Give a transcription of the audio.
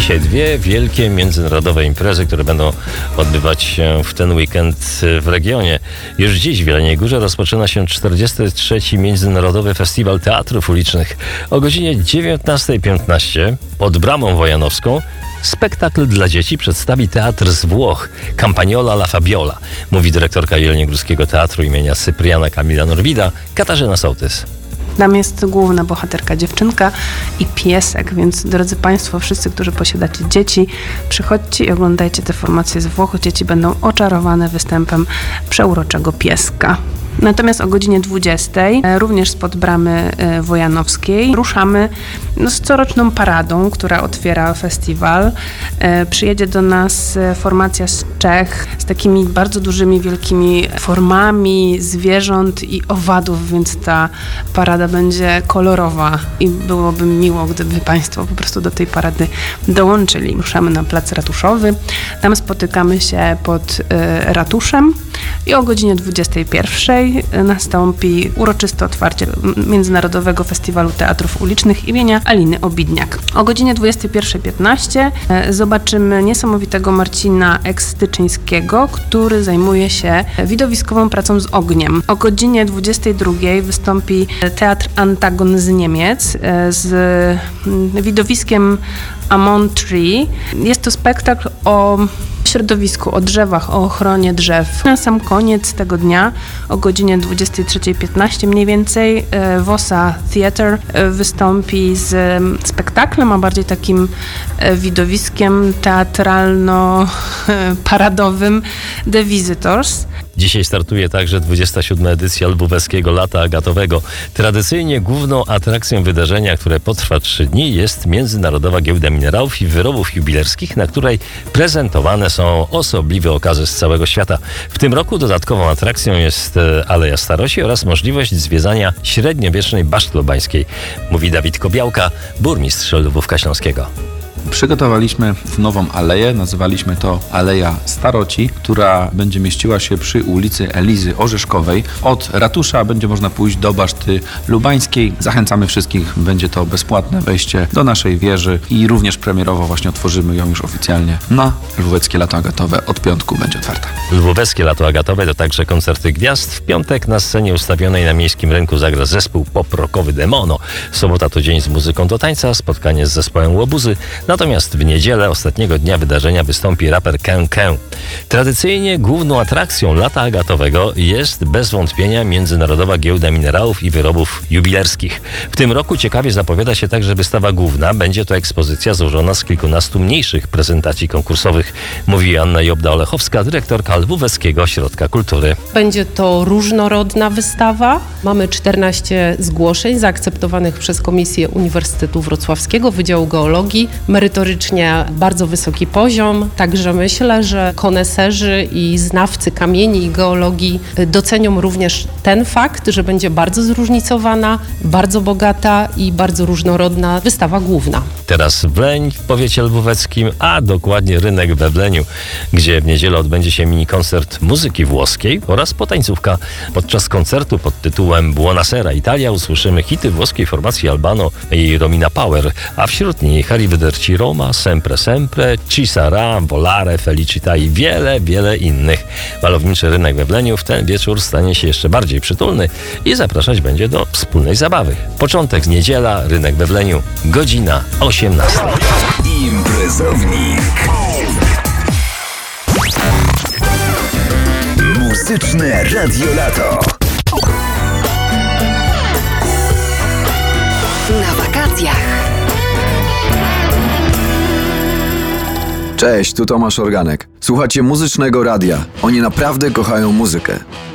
Dzisiaj dwie wielkie międzynarodowe imprezy, które będą odbywać się w ten weekend w regionie. Już dziś w Jeleniej Górze rozpoczyna się 43. Międzynarodowy Festiwal Teatrów Ulicznych. O godzinie 19:15 pod Bramą Wojanowską spektakl dla dzieci przedstawi teatr z Włoch Campagnola La Fabiola, mówi dyrektorka Jeleniogórskiego Teatru imienia Cypriana Kamila Norwida, Katarzyna Sołtys. Tam jest główna bohaterka dziewczynka i piesek, więc drodzy Państwo, wszyscy, którzy posiadacie dzieci, przychodźcie i oglądajcie te formacje z Włoch. Dzieci będą oczarowane występem przeuroczego pieska. Natomiast o godzinie 20, również spod Bramy Wojanowskiej, ruszamy z coroczną paradą, która otwiera festiwal. Przyjedzie do nas formacja z Czech z takimi bardzo dużymi, wielkimi formami zwierząt i owadów, więc ta parada będzie kolorowa i byłoby miło, gdyby Państwo po prostu do tej parady dołączyli. Ruszamy na plac ratuszowy, tam spotykamy się pod ratuszem i o godzinie 21 nastąpi uroczyste otwarcie Międzynarodowego Festiwalu Teatrów Ulicznych imienia Aliny Obidniak. O godzinie 21:15 zobaczymy niesamowitego Marcina Ekstyczyńskiego, który zajmuje się widowiskową pracą z ogniem. O godzinie 22 wystąpi Teatr Antagon z Niemiec z widowiskiem Amon Tree. Jest to spektakl o środowisku, o drzewach, o ochronie drzew. Na sam koniec tego dnia o godzinie 23:15 mniej więcej Wosa Theatre wystąpi z spektaklem, a bardziej takim widowiskiem teatralno-paradowym The Visitors. Dzisiaj startuje także 27. edycja Lwóweckiego Lata Agatowego. Tradycyjnie główną atrakcją wydarzenia, które potrwa 3 dni, jest Międzynarodowa Giełda Minerałów i Wyrobów Jubilerskich, na której prezentowane są osobliwe okazy z całego świata. W tym roku dodatkową atrakcją jest Aleja Staroci oraz możliwość zwiedzania średniowiecznej Baszty Lubańskiej, mówi Dawid Kobiałka, burmistrz Lwówka Śląskiego. Przygotowaliśmy nową aleję, nazywaliśmy to Aleja Staroci, która będzie mieściła się przy ulicy Elizy Orzeszkowej. Od ratusza będzie można pójść do Baszty Lubańskiej. Zachęcamy wszystkich, będzie to bezpłatne wejście do naszej wieży i również premierowo właśnie otworzymy ją już oficjalnie na Lwóweckie Lato Agatowe. Od piątku będzie otwarta. Lwóweckie Lato Agatowe to także koncerty gwiazd. W piątek na scenie ustawionej na Miejskim Rynku zagra zespół pop-rockowy Demono. Sobota to dzień z muzyką do tańca, spotkanie z zespołem Łobuzy. Natomiast w niedzielę, ostatniego dnia wydarzenia, wystąpi raper Kę Kę. Tradycyjnie główną atrakcją Lata Agatowego jest bez wątpienia Międzynarodowa Giełda Minerałów i Wyrobów Jubilerskich. W tym roku ciekawie zapowiada się także wystawa główna. Będzie to ekspozycja złożona z kilkunastu mniejszych prezentacji konkursowych, mówi Anna Jobda-Olechowska, dyrektorka Lwóweckiego Ośrodka Kultury. Będzie to różnorodna wystawa. Mamy 14 zgłoszeń zaakceptowanych przez Komisję Uniwersytetu Wrocławskiego, Wydziału Geologii. Merytorycznie bardzo wysoki poziom, także myślę, że koneserzy i znawcy kamieni i geologii docenią również ten fakt, że będzie bardzo zróżnicowana, bardzo bogata i bardzo różnorodna wystawa główna. Teraz Wleń w powiecie lwóweckim, a dokładnie rynek we Wleniu, gdzie w niedzielę odbędzie się mini koncert muzyki włoskiej oraz potańcówka. Podczas koncertu pod tytułem Buonasera Italia usłyszymy hity włoskiej formacji Albano i Romina Power, a wśród nich Arrivederci Roma, Sempre Sempre, Ci Sarà, Volare, Felicità i wiele innych. Malowniczy rynek we Wleniu w ten wieczór stanie się jeszcze bardziej przytulny i zapraszać będzie do wspólnej zabawy. Początek niedziela, rynek we Wleniu, godzina 18. Imprezownik. Muzyczne Radio Lato. Na wakacjach. Cześć, tu Tomasz Organek. Słuchacie Muzycznego Radia. Oni naprawdę kochają muzykę.